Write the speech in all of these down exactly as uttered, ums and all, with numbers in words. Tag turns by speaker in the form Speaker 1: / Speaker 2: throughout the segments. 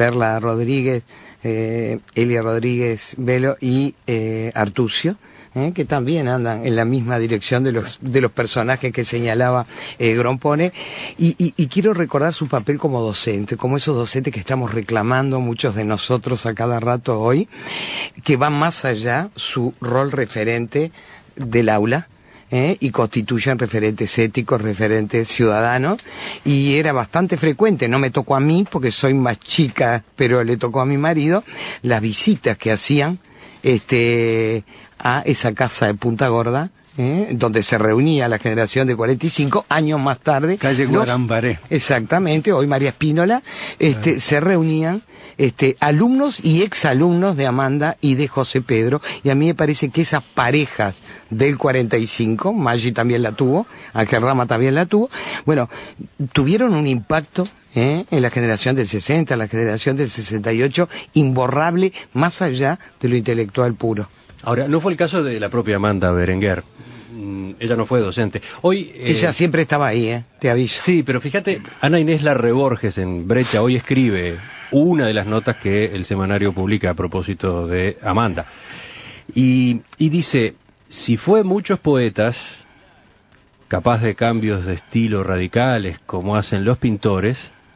Speaker 1: Perla Rodríguez, eh, Elia Rodríguez Velo y eh, Artucio, ¿Eh? que también andan en la misma dirección de los de los personajes que señalaba eh, Grompone, y, y, y quiero recordar su papel como docente, como esos docentes que estamos reclamando muchos de nosotros a cada rato hoy, que va más allá su rol referente del aula, ¿Eh? y constituyen referentes éticos, referentes ciudadanos, y era bastante frecuente, no me tocó a mí porque soy más chica, pero le tocó a mi marido, las visitas que hacían este a esa casa de Punta Gorda, ¿eh? donde se reunía la generación de cuarenta y cinco, años más tarde.
Speaker 2: Calle Guarambaré.
Speaker 1: Exactamente, hoy María Espínola, este, se reunían este, alumnos y exalumnos de Amanda y de José Pedro, y a mí me parece que esas parejas del cuarenta y cinco, Maggi también la tuvo, Ángel Rama también la tuvo, bueno, tuvieron un impacto ¿Eh? en la generación del sesenta, la generación del sesenta y ocho, imborrable, más allá de lo intelectual puro.
Speaker 3: Ahora, no fue el caso de la propia Amanda Berenguer. Mm, ella no fue docente. Hoy eh...
Speaker 1: Ella siempre estaba ahí, ¿eh? Te aviso.
Speaker 3: Sí, pero fíjate, Ana Inés Larreborges en Brecha hoy escribe una de las notas que el semanario publica a propósito de Amanda. Y, y dice, si fue muchos poetas, capaz de cambios de estilo radicales como hacen los pintores,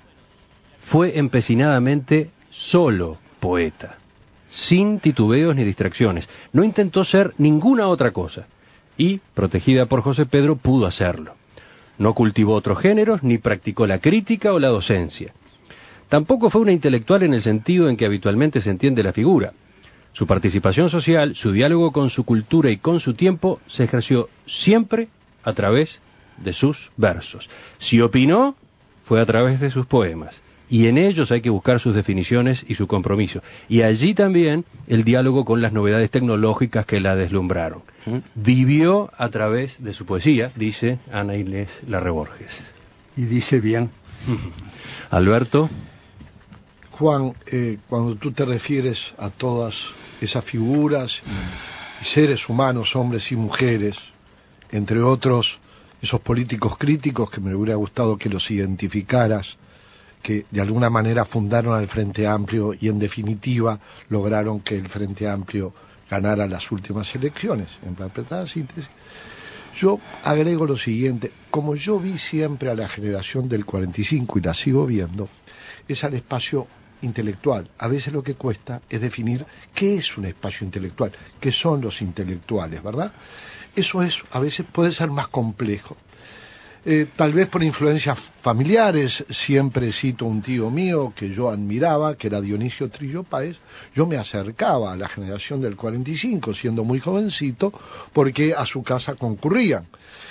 Speaker 3: fue empecinadamente solo poeta, sin titubeos ni distracciones. No intentó ser ninguna otra cosa, y, protegida por José Pedro, pudo hacerlo. No cultivó otros géneros, ni practicó la crítica o la docencia. Tampoco fue una intelectual en el sentido en que habitualmente se entiende la figura. Su participación social, su diálogo con su cultura y con su tiempo, se ejerció siempre a través de sus versos. Si opinó, fue a través de sus poemas. Y en ellos hay que buscar sus definiciones y su compromiso. Y allí también el diálogo con las novedades tecnológicas que la deslumbraron. Vivió a través de su poesía, dice Ana Inés Larreborges.
Speaker 2: Y dice bien.
Speaker 3: Alberto.
Speaker 4: Juan, eh, cuando tú te refieres a todas esas figuras y seres humanos, hombres y mujeres, entre otros esos políticos críticos que me hubiera gustado que los identificaras, que de alguna manera fundaron al Frente Amplio y en definitiva lograron que el Frente Amplio ganara las últimas elecciones, en perfecta síntesis, yo agrego lo siguiente: como yo vi siempre a la generación del cuarenta y cinco y la sigo viendo, es al espacio intelectual. A veces lo que cuesta es definir qué es un espacio intelectual, qué son los intelectuales, ¿verdad? Eso es, a veces puede ser más complejo. Eh, tal vez por influencias familiares, siempre cito un tío mío que yo admiraba, que era Dionisio Trillo Páez. Yo me acercaba a la generación del cuarenta y cinco, siendo muy jovencito, porque a su casa concurrían.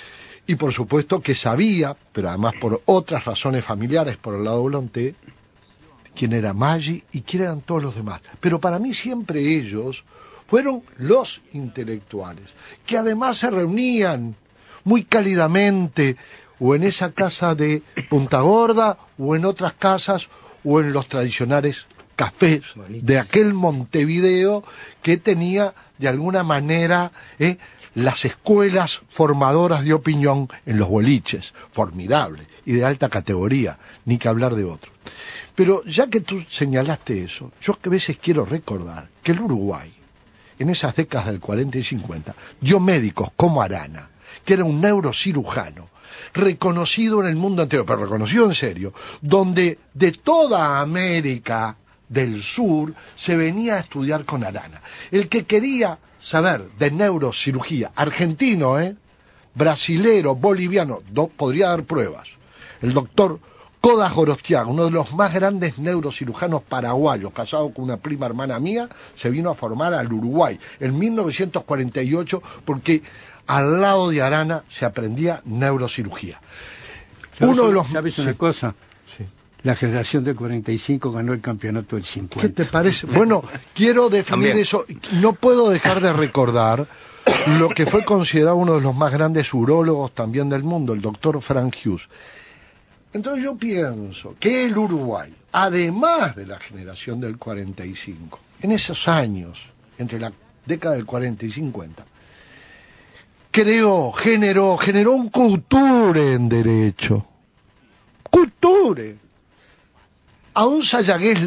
Speaker 4: Y por supuesto que sabía, pero además por otras razones familiares, por el lado volonté, quién era Maggi y quién eran todos los demás. Pero para mí siempre ellos fueron los intelectuales, que además se reunían muy cálidamente, o en esa casa de Punta Gorda, o en otras casas, o en los tradicionales cafés de aquel Montevideo que tenía de alguna manera eh, las escuelas formadoras de opinión en los boliches, formidable y de alta categoría, ni que hablar de otro. Pero ya que tú señalaste eso, yo a veces quiero recordar que el Uruguay, en esas décadas del cuarenta y cincuenta, dio médicos como Arana, que era un neurocirujano, reconocido en el mundo entero, pero reconocido en serio, donde de toda América del Sur se venía a estudiar con Arana. El que quería saber de neurocirugía, argentino, ¿eh? brasilero, boliviano, do, podría dar pruebas. El doctor Codas Gorostiaga, uno de los más grandes neurocirujanos paraguayos, casado con una prima hermana mía, se vino a formar al Uruguay en mil novecientos cuarenta y ocho porque al lado de Arana se aprendía neurocirugía.
Speaker 2: Uno de los... ¿Sabes una
Speaker 4: sí.
Speaker 2: cosa?
Speaker 4: Sí.
Speaker 2: La generación del cuarenta y cinco ganó el campeonato del cincuenta.
Speaker 4: ¿Qué te parece? Bueno, quiero definir
Speaker 1: También.
Speaker 4: eso. No puedo dejar de recordar lo que fue considerado uno de los más grandes urólogos también del mundo, el doctor Frank Hughes. Entonces yo pienso que el Uruguay, además de la generación del cuarenta y cinco, en esos años, entre la década del cuarenta y cincuenta, creó, generó, generó un culture en derecho. Culture. A un Sayagués